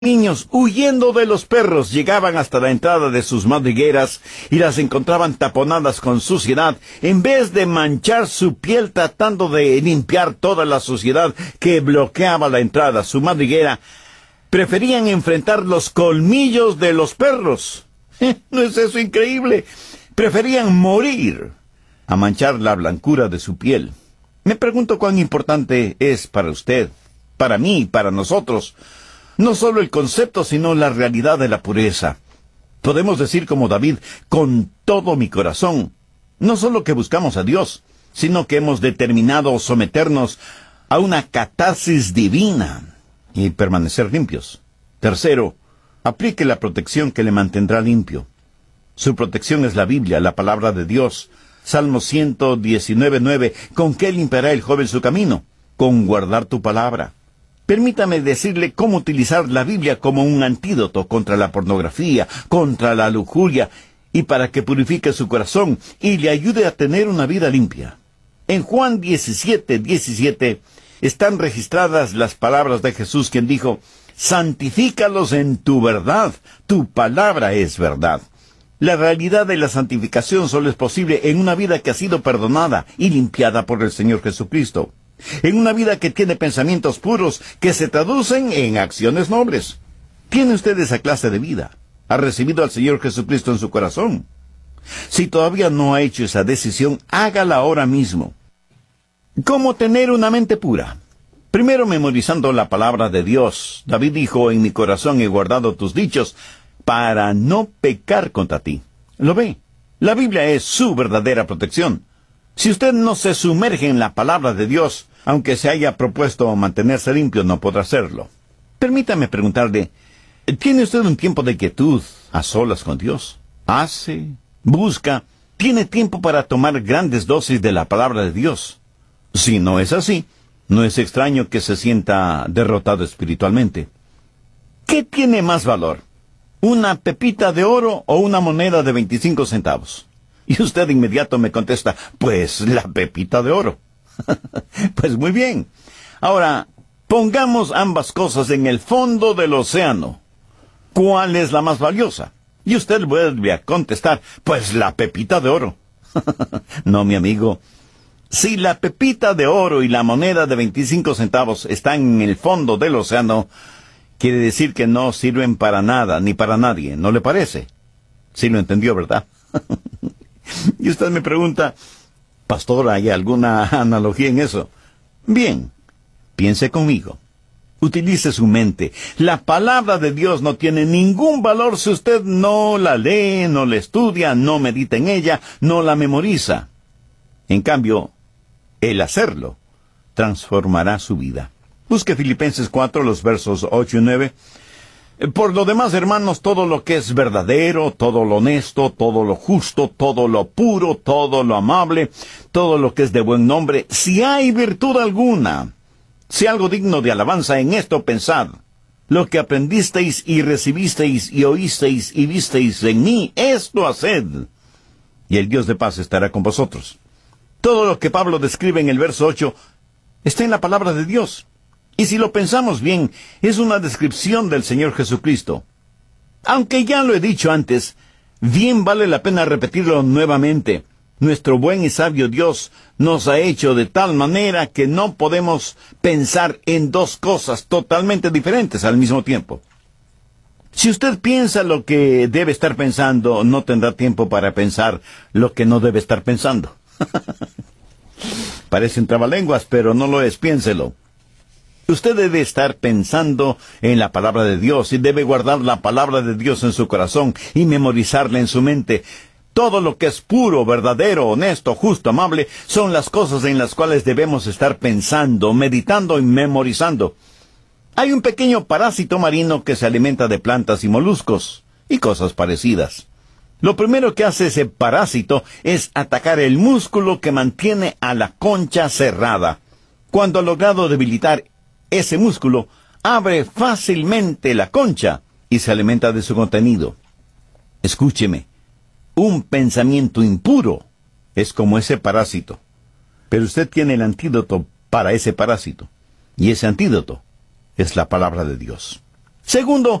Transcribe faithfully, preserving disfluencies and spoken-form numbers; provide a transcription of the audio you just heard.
Niños, huyendo de los perros, llegaban hasta la entrada de sus madrigueras y las encontraban taponadas con suciedad, en vez de manchar su piel tratando de limpiar toda la suciedad que bloqueaba la entrada a su madriguera. Preferían enfrentar los colmillos de los perros. ¿No es eso increíble? Preferían morir a manchar la blancura de su piel. Me pregunto cuán importante es para usted, para mí, para nosotros, no solo el concepto, sino la realidad de la pureza. Podemos decir como David, con todo mi corazón, no solo que buscamos a Dios, sino que hemos determinado someternos a una catarsis divina y permanecer limpios. Tercero, aplique la protección que le mantendrá limpio. Su protección es la Biblia, la palabra de Dios. Salmo ciento diecinueve, nueve, ¿con qué limpiará el joven su camino? Con guardar tu palabra. Permítame decirle cómo utilizar la Biblia como un antídoto contra la pornografía, contra la lujuria, y para que purifique su corazón y le ayude a tener una vida limpia. En Juan diecisiete, diecisiete están registradas las palabras de Jesús, quien dijo, «Santifícalos en tu verdad, tu palabra es verdad». La realidad de la santificación solo es posible en una vida que ha sido perdonada y limpiada por el Señor Jesucristo. En una vida que tiene pensamientos puros que se traducen en acciones nobles. ¿Tiene usted esa clase de vida? ¿Ha recibido al Señor Jesucristo en su corazón? Si todavía no ha hecho esa decisión, hágala ahora mismo. ¿Cómo tener una mente pura? Primero, memorizando la palabra de Dios. David dijo, en mi corazón he guardado tus dichos para no pecar contra ti. ¿Lo ve? La Biblia es su verdadera protección. Si usted no se sumerge en la palabra de Dios, aunque se haya propuesto mantenerse limpio, no podrá hacerlo. Permítame preguntarle, ¿tiene usted un tiempo de quietud a solas con Dios? ¿Hace? ¿Busca? ¿Tiene tiempo para tomar grandes dosis de la palabra de Dios? Si no es así, no es extraño que se sienta derrotado espiritualmente. ¿Qué tiene más valor? ¿Una pepita de oro o una moneda de veinticinco centavos? Y usted de inmediato me contesta, pues la pepita de oro. Pues muy bien. Ahora, pongamos ambas cosas en el fondo del océano. ¿Cuál es la más valiosa? Y usted vuelve a contestar, pues la pepita de oro. No, mi amigo. Si la pepita de oro y la moneda de veinticinco centavos están en el fondo del océano, quiere decir que no sirven para nada, ni para nadie, ¿no le parece? Sí lo entendió, ¿verdad? Y usted me pregunta, pastor, ¿hay alguna analogía en eso? Bien, piense conmigo. Utilice su mente. La palabra de Dios no tiene ningún valor si usted no la lee, no la estudia, no medita en ella, no la memoriza. En cambio, el hacerlo transformará su vida. Busque Filipenses cuatro, los versos ocho y nueve. Por lo demás, hermanos, todo lo que es verdadero, todo lo honesto, todo lo justo, todo lo puro, todo lo amable, todo lo que es de buen nombre, si hay virtud alguna, si algo digno de alabanza, en esto pensad. Lo que aprendisteis y recibisteis y oísteis y visteis en mí, esto haced. Y el Dios de paz estará con vosotros. Todo lo que Pablo describe en el verso ocho está en la palabra de Dios. Y si lo pensamos bien, es una descripción del Señor Jesucristo. Aunque ya lo he dicho antes, bien vale la pena repetirlo nuevamente. Nuestro buen y sabio Dios nos ha hecho de tal manera que no podemos pensar en dos cosas totalmente diferentes al mismo tiempo. Si usted piensa lo que debe estar pensando, no tendrá tiempo para pensar lo que no debe estar pensando. Parecen trabalenguas, pero no lo es, piénselo. Usted debe estar pensando en la palabra de Dios y debe guardar la palabra de Dios en su corazón y memorizarla en su mente. Todo lo que es puro, verdadero, honesto, justo, amable, son las cosas en las cuales debemos estar pensando, meditando y memorizando. Hay un pequeño parásito marino que se alimenta de plantas y moluscos y cosas parecidas. Lo primero que hace ese parásito es atacar el músculo que mantiene a la concha cerrada. Cuando ha logrado debilitar ese músculo, abre fácilmente la concha y se alimenta de su contenido. Escúcheme, un pensamiento impuro es como ese parásito. Pero usted tiene el antídoto para ese parásito. Y ese antídoto es la palabra de Dios. Segundo,